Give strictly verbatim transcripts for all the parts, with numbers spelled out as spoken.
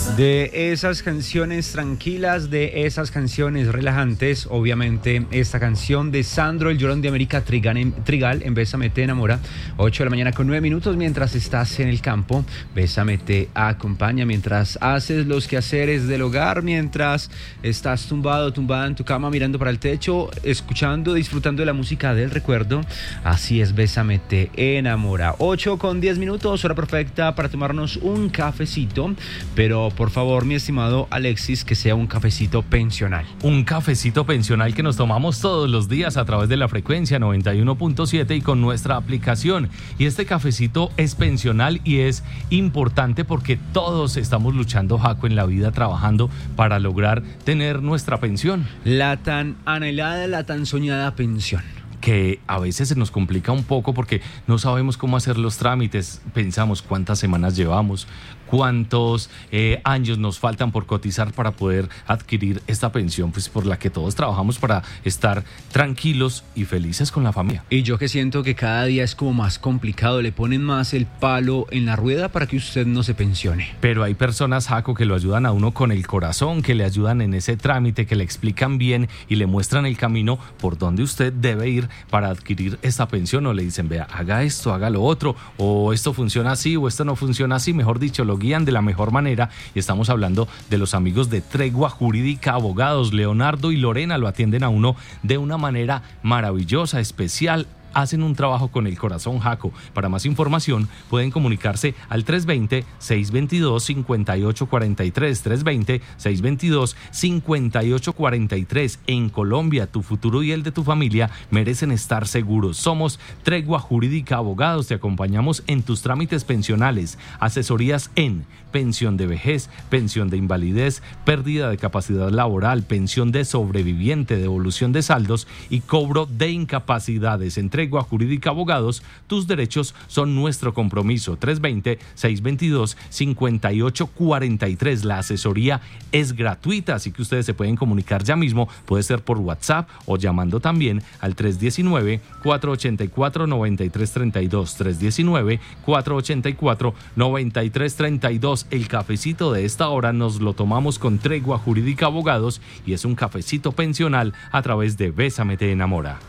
De esas canciones tranquilas, de esas canciones relajantes, obviamente esta canción de Sandro, el llorón de América Trigal en, Trigal, en Bésame te enamora. Ocho de la mañana con nueve minutos mientras estás en el campo. Bésame te acompaña mientras haces los quehaceres del hogar, mientras estás tumbado, tumbada en tu cama mirando para el techo, escuchando, disfrutando de la música del recuerdo. Así es, Bésame te enamora. Ocho con diez minutos, hora perfecta para tomarnos un cafecito, pero por favor, mi estimado Alexis, que sea un cafecito pensional. Un cafecito pensional que nos tomamos todos los días a través de la frecuencia noventa y uno punto siete y con nuestra aplicación. Y este cafecito es pensional y es importante porque todos estamos luchando, Jaco, en la vida, trabajando para lograr tener nuestra pensión. La tan anhelada, la tan soñada pensión. Que a veces se nos complica un poco porque no sabemos cómo hacer los trámites. Pensamos cuántas semanas llevamos, cuántos eh, años nos faltan por cotizar para poder adquirir esta pensión, pues por la que todos trabajamos para estar tranquilos y felices con la familia. Y yo que siento que cada día es como más complicado, le ponen más el palo en la rueda para que usted no se pensione. Pero hay personas, Jaco, que lo ayudan a uno con el corazón, que le ayudan en ese trámite, que le explican bien y le muestran el camino por donde usted debe ir para adquirir esta pensión, o le dicen, vea, haga esto, haga lo otro, o esto funciona así, o esto no funciona así, mejor dicho, lo guían de la mejor manera. Y estamos hablando de los amigos de Tregua Jurídica Abogados. Leonardo y Lorena lo atienden a uno de una manera maravillosa, especial. Hacen un trabajo con el corazón, Jaco. Para más información pueden comunicarse al tres veinte, seiscientos veintidós, cincuenta y ocho cuarenta y tres, tres veinte, seiscientos veintidós, cincuenta y ocho cuarenta y tres. En Colombia, tu futuro y el de tu familia merecen estar seguros. Somos Tregua Jurídica Abogados. Te acompañamos en tus trámites pensionales, asesorías en pensión de vejez, pensión de invalidez, pérdida de capacidad laboral, pensión de sobreviviente, devolución de saldos y cobro de incapacidades. En Tregua Jurídica Abogados, tus derechos son nuestro compromiso. tres veinte, seiscientos veintidós, cincuenta y ocho cuarenta y tres. La asesoría es gratuita, así que ustedes se pueden comunicar ya mismo. Puede ser por WhatsApp o llamando también al tres diecinueve, cuatrocientos ochenta y cuatro, noventa y tres treinta y dos. tres diecinueve, cuatrocientos ochenta y cuatro, noventa y tres treinta y dos. El cafecito de esta hora nos lo tomamos con Tregua Jurídica Abogados y es un cafecito pensional a través de Bésame te enamora.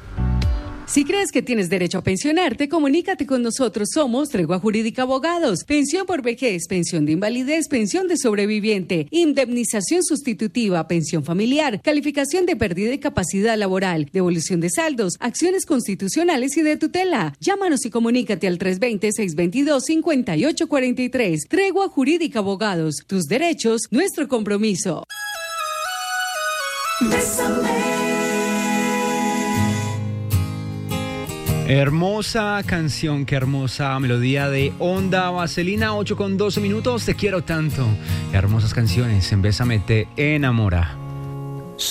Si crees que tienes derecho a pensionarte, comunícate con nosotros. Somos Tregua Jurídica Abogados. Pensión por vejez, pensión de invalidez, pensión de sobreviviente, indemnización sustitutiva, pensión familiar, calificación de pérdida de capacidad laboral, devolución de saldos, acciones constitucionales y de tutela. Llámanos y comunícate al tres veinte, seiscientos veintidós, cincuenta y ocho cuarenta y tres. Tregua Jurídica Abogados. Tus derechos, nuestro compromiso. Bésame. Hermosa canción, qué hermosa melodía de Onda Vaselina. Ocho con doce minutos, te quiero tanto. Hermosas canciones en Bésame te enamora.